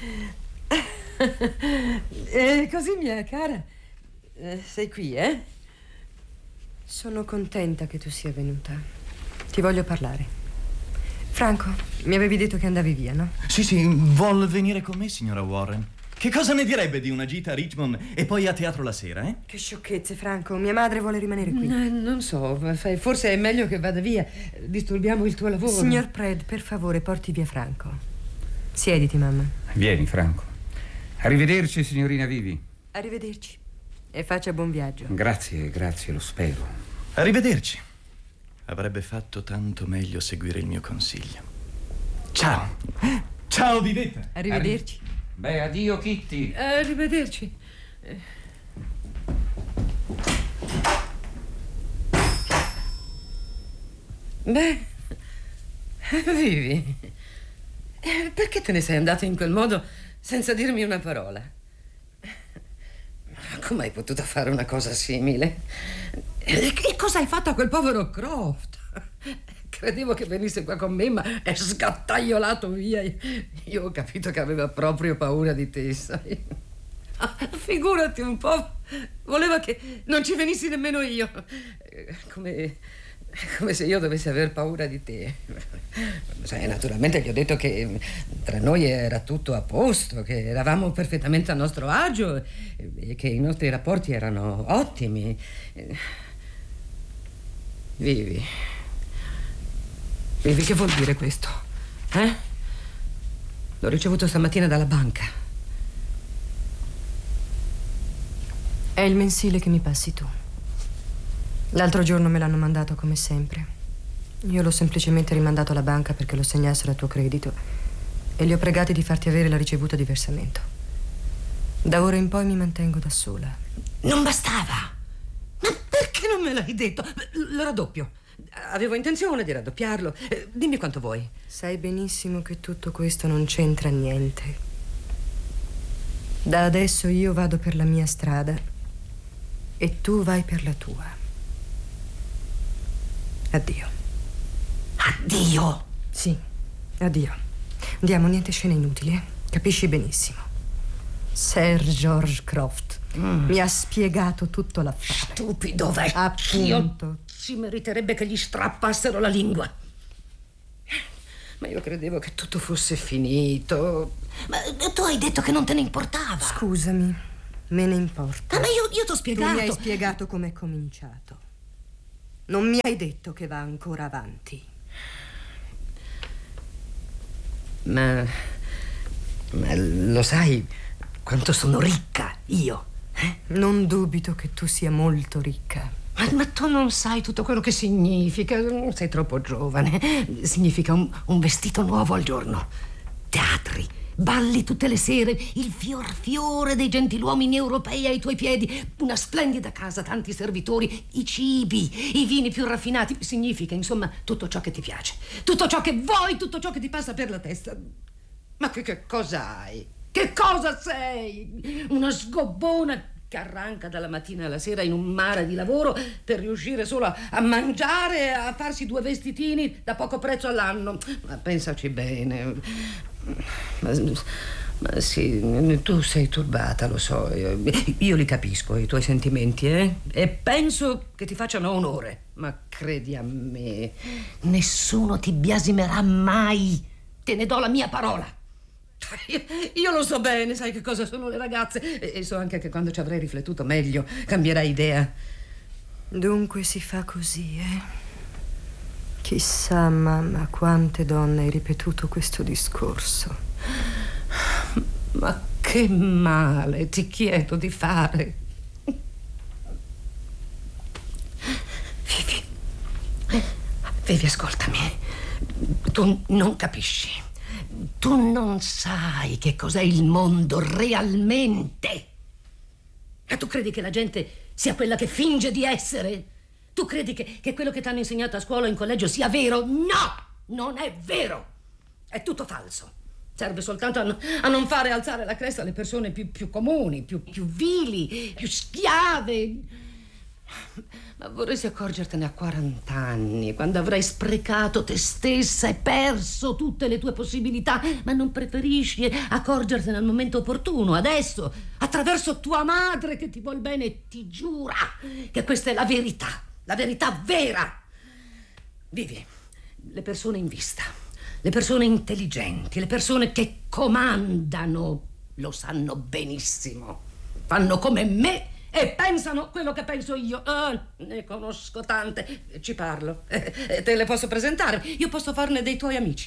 Così, mia cara. Sei qui, eh? Sono contenta che tu sia venuta. Ti voglio parlare. Franco, mi avevi detto che andavi via, no? Sì, vuol venire con me, signora Warren? Che cosa ne direbbe di una gita a Richmond e poi a teatro la sera, eh? Che sciocchezze, Franco. Mia madre vuole rimanere qui. Non so, forse è meglio che vada via. Disturbiamo il tuo lavoro. Signor Pred, per favore, porti via Franco. Siediti, mamma. Vieni, Franco. Arrivederci, signorina Vivi. Arrivederci. E faccia buon viaggio. Grazie, lo spero. Arrivederci. Avrebbe fatto tanto meglio seguire il mio consiglio. Ciao. Ciao, Vivetta. Arrivederci. Beh, addio, Kitty. Arrivederci. Beh, Vivi, perché te ne sei andata in quel modo senza dirmi una parola? Come hai potuto fare una cosa simile? E cosa hai fatto a quel povero Croft? Credevo che venisse qua con me, ma è sgattaiolato via. Io ho capito che aveva proprio paura di te, sai? Figurati un po'. Voleva che non ci venissi nemmeno io. Come se io dovessi aver paura di te. Sai, naturalmente gli ho detto che tra noi era tutto a posto, che eravamo perfettamente a nostro agio e che i nostri rapporti erano ottimi. Vivi, che vuol dire questo? L'ho ricevuto stamattina dalla banca. È il mensile che mi passi tu. L'altro giorno me l'hanno mandato come sempre. Io l'ho semplicemente rimandato alla banca perché lo segnassero a tuo credito e li ho pregati di farti avere la ricevuta di versamento. Da ora in poi mi mantengo da sola. Non bastava? Ma perché non me l'hai detto? Lo raddoppio. Avevo intenzione di raddoppiarlo. Dimmi quanto vuoi. Sai benissimo che tutto questo non c'entra niente. Da adesso io vado per la mia strada e tu vai per la tua. Addio. Addio? Sì, addio. Andiamo, niente scene inutili, eh? Capisci benissimo. Sir George Croft mi ha spiegato tutto l'affare. Stupido vecchio. Appunto. si meriterebbe che gli strappassero la lingua. Ma io credevo che tutto fosse finito. Ma tu hai detto che non te ne importava. Scusami, me ne importa. Ma io t'ho spiegato. Tu mi hai spiegato com'è cominciato. Non mi hai detto che va ancora avanti. Ma lo sai quanto sono ricca io? Non dubito che tu sia molto ricca. Ma tu non sai tutto quello che significa. Sei troppo giovane. Significa un vestito nuovo al giorno, teatri, balli tutte le sere, il fiore dei gentiluomini europei ai tuoi piedi, una splendida casa, tanti servitori, i cibi, i vini più raffinati. Significa, insomma, tutto ciò che ti piace, tutto ciò che vuoi, tutto ciò che ti passa per la testa. Ma che cosa hai? Che cosa sei? Una sgobbona che arranca dalla mattina alla sera in un mare di lavoro per riuscire solo a mangiare e a farsi 2 vestitini da poco prezzo all'anno. Ma pensaci bene. Ma sì, tu sei turbata, lo so. Io li capisco, i tuoi sentimenti, e penso che ti facciano onore. Ma credi a me, nessuno ti biasimerà mai. Te ne do la mia parola. Io lo so bene, sai che cosa sono le ragazze, e so anche che quando ci avrai riflettuto meglio cambierai idea. Dunque si fa così, Chissà, mamma, quante donne hai ripetuto questo discorso. Ma che male ti chiedo di fare? Vivi, ascoltami. Tu non capisci. Tu non sai che cos'è il mondo realmente. Ma tu credi che la gente sia quella che finge di essere? Tu credi che quello che ti hanno insegnato a scuola o in collegio sia vero? No, non è vero. È tutto falso. Serve soltanto a non fare alzare la cresta alle persone più comuni, più vili, più schiave. Ma vorresti accorgertene a 40 anni, quando avrai sprecato te stessa e perso tutte le tue possibilità, ma non preferisci accorgertene al momento opportuno, adesso, attraverso tua madre che ti vuol bene e ti giura che questa è la verità vera. Vivi, le persone in vista, le persone intelligenti, le persone che comandano lo sanno benissimo, fanno come me e pensano quello che penso io. Ne conosco tante, ci parlo, te le posso presentare, io posso farne dei tuoi amici.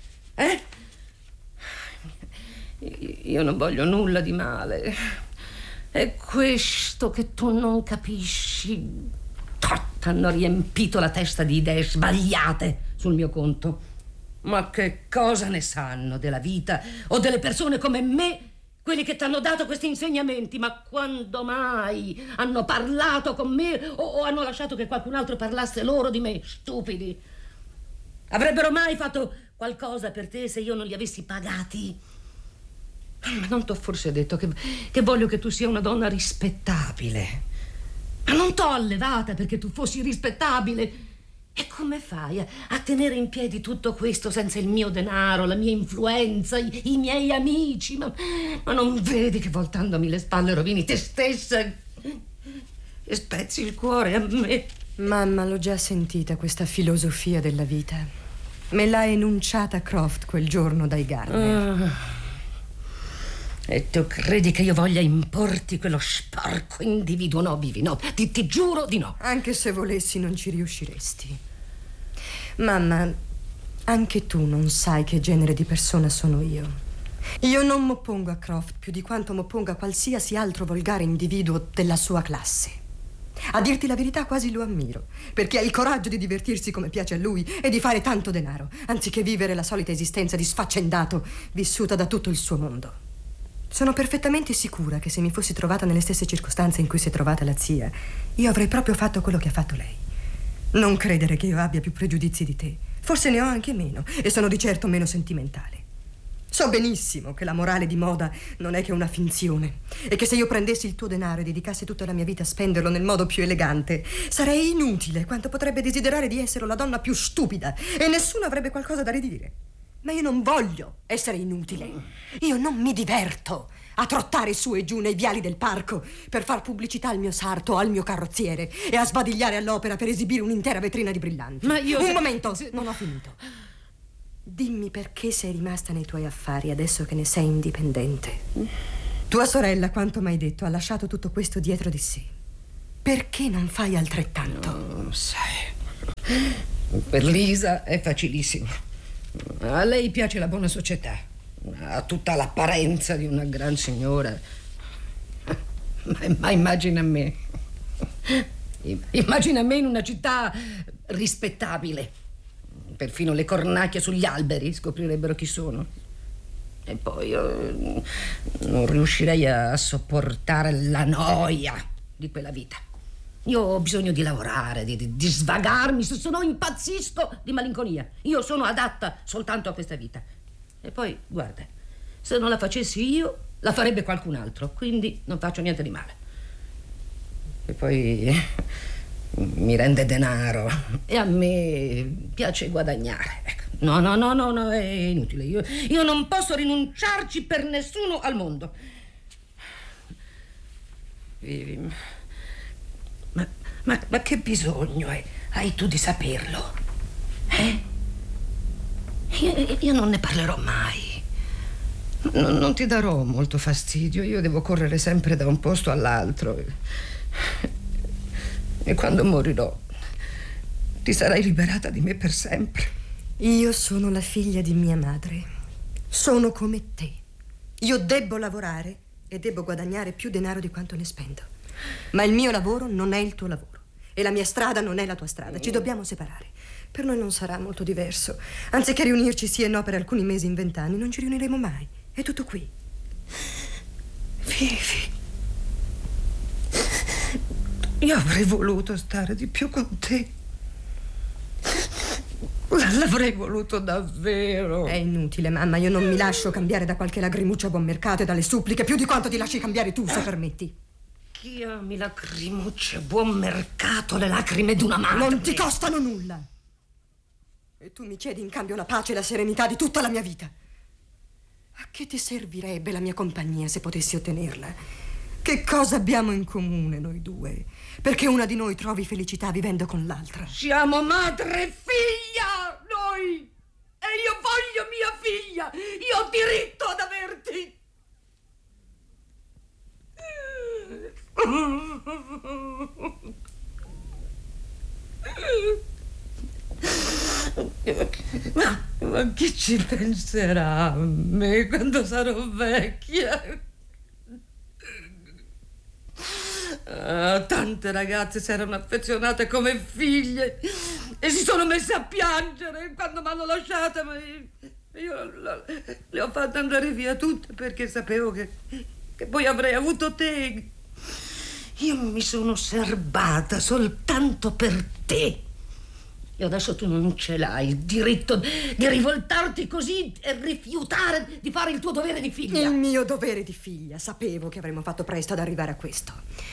Io non voglio nulla di male. È questo che tu non capisci. T'hanno riempito la testa di idee sbagliate sul mio conto. Ma che cosa ne sanno della vita o delle persone come me? Quelli che ti hanno dato questi insegnamenti, ma quando mai hanno parlato con me o hanno lasciato che qualcun altro parlasse loro di me? Stupidi. Avrebbero mai fatto qualcosa per te se io non li avessi pagati? Ma non t'ho forse detto che voglio che tu sia una donna rispettabile? Ma non t'ho allevata perché tu fossi rispettabile. E come fai a tenere in piedi tutto questo senza il mio denaro, la mia influenza, i miei amici? Ma non vedi che voltandomi le spalle rovini te stessa e spezzi il cuore a me? Mamma, l'ho già sentita questa filosofia della vita. Me l'ha enunciata Croft quel giorno dai Gardner. E tu credi che io voglia importi quello sporco individuo? No, Vivi, no, ti giuro di no. Anche se volessi non ci riusciresti. Mamma, anche tu non sai che genere di persona sono io. Io non m'oppongo a Croft più di quanto m'oppongo a qualsiasi altro volgare individuo della sua classe. A dirti la verità quasi lo ammiro, perché ha il coraggio di divertirsi come piace a lui e di fare tanto denaro, anziché vivere la solita esistenza di sfaccendato vissuta da tutto il suo mondo. Sono perfettamente sicura che se mi fossi trovata nelle stesse circostanze in cui si è trovata la zia, io avrei proprio fatto quello che ha fatto lei. Non credere che io abbia più pregiudizi di te. Forse ne ho anche meno, e sono di certo meno sentimentale. So benissimo che la morale di moda non è che una finzione, e che se io prendessi il tuo denaro e dedicassi tutta la mia vita a spenderlo nel modo più elegante, sarei inutile quanto potrebbe desiderare di essere la donna più stupida, e nessuno avrebbe qualcosa da ridire. Ma io non voglio essere inutile. Io non mi diverto a trottare su e giù nei viali del parco per far pubblicità al mio sarto o al mio carrozziere e a sbadigliare all'opera per esibire un'intera vetrina di brillanti. Ma io... Un momento, non ho finito. Dimmi perché sei rimasta nei tuoi affari adesso che ne sei indipendente. Tua sorella, quanto m'hai detto, ha lasciato tutto questo dietro di sé. Perché non fai altrettanto? No, sai, per Lisa è facilissimo. A lei piace la buona società, ha tutta l'apparenza di una gran signora. Ma immagina me. Immagina me in una città rispettabile. Perfino le cornacchie sugli alberi scoprirebbero chi sono. E poi io non riuscirei a sopportare la noia di quella vita. Io ho bisogno di lavorare, di svagarmi, se no impazzisco di malinconia. Io sono adatta soltanto a questa vita. E poi, guarda, se non la facessi io, la farebbe qualcun altro, quindi non faccio niente di male. E poi mi rende denaro e a me piace guadagnare. Ecco. No, è inutile. Io non posso rinunciarci per nessuno al mondo. Ma che bisogno hai tu di saperlo? Io non ne parlerò mai. Non ti darò molto fastidio. Io devo correre sempre da un posto all'altro. E quando morirò ti sarai liberata di me per sempre. Io sono la figlia di mia madre. Sono come te. Io debbo lavorare e debbo guadagnare più denaro di quanto ne spendo. Ma il mio lavoro non è il tuo lavoro e la mia strada non è la tua strada. Ci dobbiamo separare. Per noi non sarà molto diverso. Anziché riunirci sì e no per alcuni mesi in 20 anni, non ci riuniremo mai. È tutto qui. Vivi. Io avrei voluto stare di più con te. L'avrei voluto davvero. È inutile, mamma. Io non mi lascio cambiare da qualche lagrimuccia a buon mercato e dalle suppliche più di quanto ti lasci cambiare tu, se permetti. Chi ami lacrimucce, buon mercato, le lacrime di una madre. Non ti costano nulla. E tu mi chiedi in cambio la pace e la serenità di tutta la mia vita. A che ti servirebbe la mia compagnia se potessi ottenerla? Che cosa abbiamo in comune noi due? Perché una di noi trovi felicità vivendo con l'altra? Siamo madre e figlia, noi! E io voglio mia figlia! Io ho diritto ad averti! Ma chi ci penserà a me quando sarò vecchia? Tante ragazze si erano affezionate come figlie e si sono messe a piangere quando mi hanno lasciata, ma io le ho fatte andare via tutte perché sapevo che poi avrei avuto te. Io mi sono serbata soltanto per te. E adesso tu non ce l'hai il diritto di rivoltarti così e rifiutare di fare il tuo dovere di figlia. Il mio dovere di figlia. Sapevo che avremmo fatto presto ad arrivare a questo.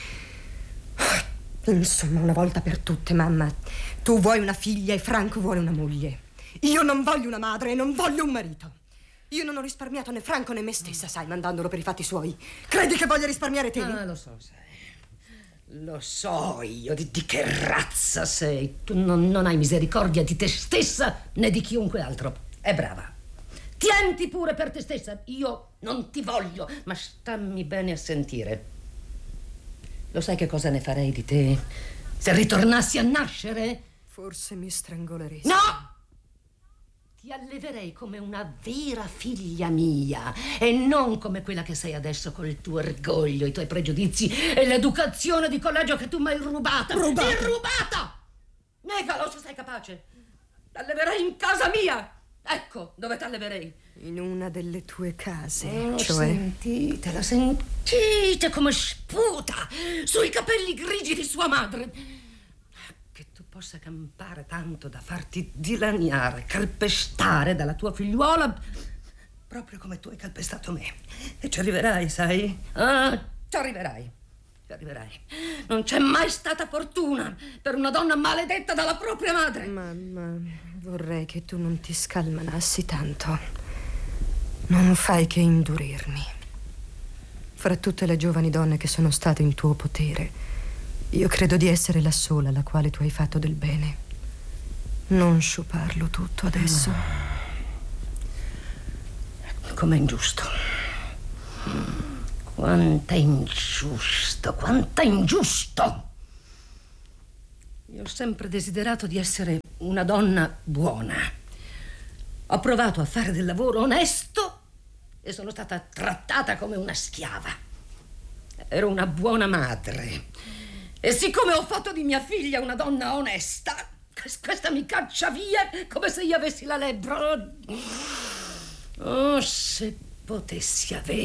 Insomma, una volta per tutte, mamma. Tu vuoi una figlia e Franco vuole una moglie. Io non voglio una madre e non voglio un marito. Io non ho risparmiato né Franco né me stessa, sai, mandandolo per i fatti suoi. Credi che voglia risparmiare te? Ah, lo so, sai. Lo so io di che razza sei. Tu non hai misericordia di te stessa né di chiunque altro. È brava. Tienti pure per te stessa. Io non ti voglio, ma stammi bene a sentire. Lo sai che cosa ne farei di te se ritornassi a nascere? Forse mi strangoleresti. No! Ti alleverei come una vera figlia mia e non come quella che sei adesso col tuo orgoglio, i tuoi pregiudizi e l'educazione di collegio che tu mi hai rubata. Rubata? Rubata! Negalo se sei capace. T'alleverei in casa mia. Ecco dove t'alleverei. In una delle tue case, cioè? La sentite come sputa sui capelli grigi di sua madre. Che tu possa campare tanto da farti dilaniare, calpestare dalla tua figliuola, proprio come tu hai calpestato me. E ci arriverai, sai? Ah, ci arriverai. Ci arriverai. Non c'è mai stata fortuna per una donna maledetta dalla propria madre. Mamma, Vorrei che tu non ti scalmanassi tanto. Non fai che indurirmi. Fra tutte le giovani donne che sono state in tuo potere, io credo di essere la sola alla quale tu hai fatto del bene. Non sciuparlo tutto adesso. Com'è ingiusto. Quanto è ingiusto, quanto è ingiusto. Io ho sempre desiderato di essere una donna buona. Ho provato a fare del lavoro onesto e sono stata trattata come una schiava. Ero una buona madre. E siccome ho fatto di mia figlia una donna onesta, questa mi caccia via come se io avessi la lebbra. Oh, se potessi avere